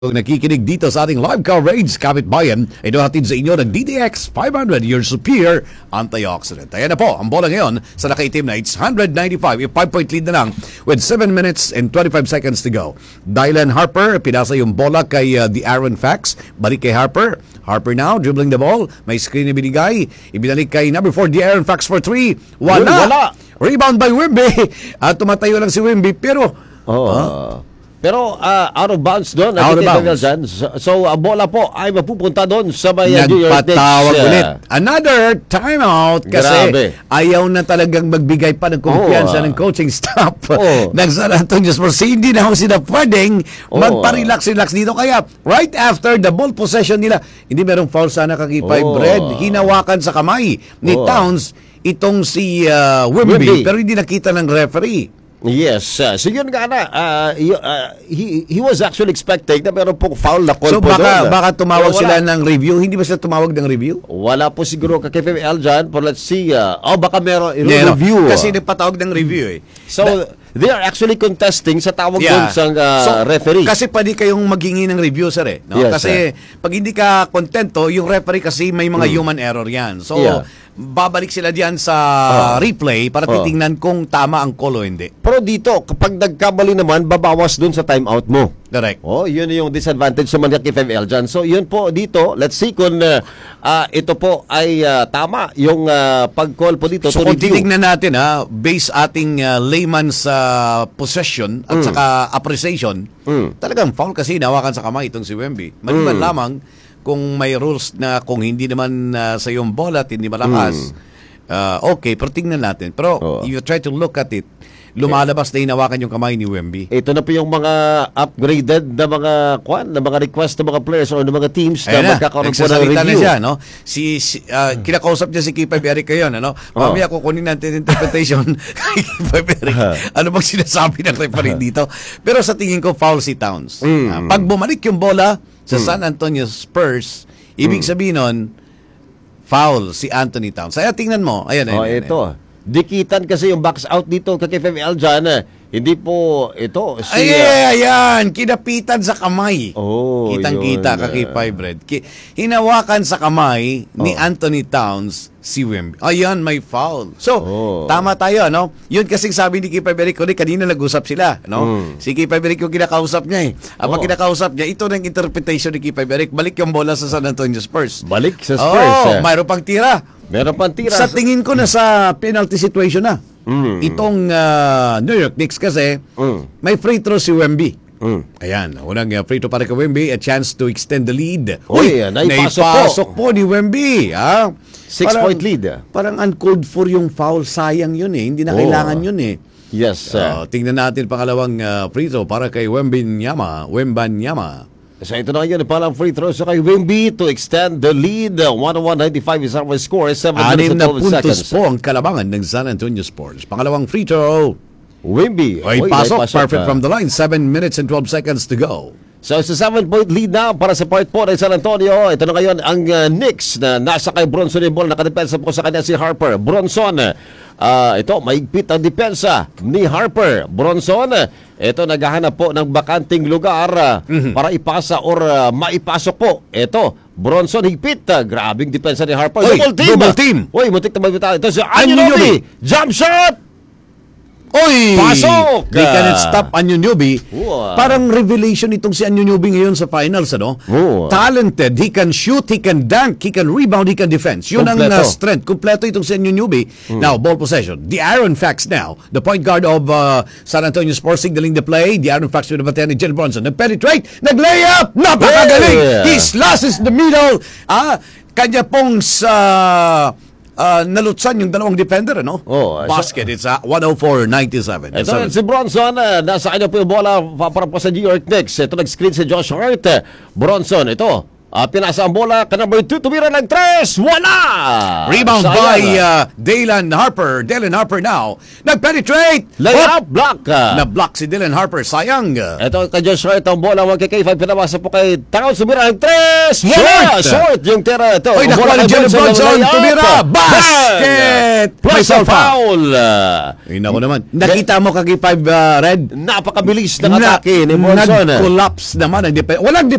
Kung nakikinig dito sa ating live coverage, Kapitbayan, ito hatid sa inyo ng DTX 500, your superior antioxidant. Ayan na po, ang bola ngayon sa nakaitim na it's 195, 5-point lead na lang with 7 minutes and 25 seconds to go. Dylan Harper, pinasa yung bola kay De'Aaron Fox. Balik kay Harper. Harper now, dribbling the ball. May screen na binigay. Ibinalik kay number 4, De'Aaron Fox for 3. Wala! Rebound by Wimby. At tumatayo lang si Wimby, pero... Pero out of bounds doon. Out of bounds. So, bola po ay mapupunta doon sa may nagpatawag ulit. Another timeout kasi grabe. Ayaw na talagang magbigay pa ng kumpiyansa ng coaching staff ng San Antonio Spurs. Hindi na sila pwedeng magpa-relax dito. Kaya right after the ball possession nila, hindi merong foul sana kay Red. Hinawakan sa kamay ni Towns itong si Wimby. Pero hindi nakita ng referee. Yes. So yun nga na, he was actually expecting na meron pong foul na call so po doon. Baka tumawag sila ng review. Hindi ba sila tumawag ng review? Wala po siguro ka-KFML dyan. But let's see. Baka meron review. Kasi nagpatawag ng review eh. So, they are actually contesting sa tawag doon sa referee. Kasi pwede kayong maghingi ng review, sir eh. No? Yes, kasi pag hindi ka kontento, yung referee kasi may mga human error yan. So, babalik sila diyan sa replay para titingnan kung tama ang call o hindi. Pero dito, kapag nagkamali naman, babawas dun sa timeout mo. Correct. Yun yung disadvantage sa mga KFML dyan. So, yun po dito. Let's see kung ito po ay tama yung pag-call po dito. So, kung titignan natin, based ating layman's possession at saka appreciation, talagang foul kasi nawakan sa kamay itong si Wemby. Maliban lamang kung may rules na kung hindi naman sa yung bola at hindi malakas, okay, pero tingnan natin. Pero you try to look at it, lumalabas na hinawakan yung kamay ni Wemby. Ito na po yung mga upgraded na mga request ng mga players o ng mga teams na magkakaroon po ng review. Na siya, no? Kinakausap niya si Kipa Eric ngayon, ano? Mamaya kukunin natin interpretation kay Kipa Eric. Ano bang sinasabi ng referee dito? Pero sa tingin ko, foul si Towns. Pag bumalik yung bola sa San Antonio Spurs, ibig sabihin nun, foul si Anthony Towns. Kaya tingnan mo. Ayan. Ito. Dikitan kasi yung box out dito kay KFML dyan. Hindi po ito. Ayan. Kinapitan sa kamay. Kitang-kita kay Red. Hinawakan sa kamay ni Anthony Towns si Wemby. Ayan, may foul. So, tama tayo, no? Yun kasing sabi ni Kipa Eric kanina nag-usap sila, no? Si Kipa Eric yung kinakausap niya eh. Pag kinakausap niya, ito na yung interpretation ni Kipa Eric. Balik yung bola sa San Antonio Spurs. Balik sa Spurs. Mayroon pang tira. Sa tingin ko na sa penalty situation na. Itong New York Knicks kasi may free throw si Wemby. Ayan, unang free throw para kay Wemby, a chance to extend the lead. Naipasok po ni Wemby. 6-point lead. Parang uncalled for yung foul. Sayang yun eh. Hindi na kailangan yun eh. Yes. Tingnan natin pangalawang free throw para kay Wembanyama. So ito na ngayon, palang free throw sa kay Wemby to extend the lead. 101-95 is our score. 7 minutes and 12 seconds. 6 puntos po ang kalabangan ng San Antonio Spurs. Pangalawang free throw. Wemby. Pasok. Perfect from the line. 7 minutes and 12 seconds to go. So sa 7-point lead na para sa part po ng San Antonio. Ito na ngayon ang Knicks na nasa kay Bronson yung ball. Nakadepensa po sa kanya si Harper. Bronson. Ito, maigpit ang depensa ni Harper. Bronson, ito naghahanap po ng bakanting lugar para ipasa or maipasok po. Ito, Bronson higpit. Grabing depensa ni Harper. Double team. Muntik na magbitaw. Ito si Anunoby. Jump shot! Pasok! They cannot stop Anunoby. Parang revelation itong si Anunoby ngayon sa finals, ano? Talented. He can shoot, he can dunk, he can rebound, he can defense. Yun ang strength. Kompleto itong si Anunoby. Now, ball possession. De'Aaron Fox now. The point guard of San Antonio Spurs signaling the play. De'Aaron Fox with the baton ni Jalen Bronson. Nag-penetrate, nag-layup! Napakagaling! He slashes the middle. Kanya pong sa... nalutsan yung dalawang defender, ano? Basket, it's 104-97. Ito si Bronson, nasa kanya po yung bola para po sa New York Knicks. Ito nag-screen si Josh Hart. Bronson, ito. Pinasa ang bola, ka number 2, tumira ng 3, wala! Rebound Sayang. by Dalen Harper. Dalen Harper now. Nag-penetrate. Layup, block. Na-block si Dalen Harper. Sayang. Ito kay Joshua, itong bola 1K5, pinamasa po kay Tao, sumira ng 3, wala! Short yung tira. Ito, Oy, nakuha ni Jalen Bronson. Tumira. Basket! Plus May a foul. foul. Ay, naku naman. Nakita mo kagi 5 red? Napakabilis ng atake ni Bronson. Nag-collapse naman. Walang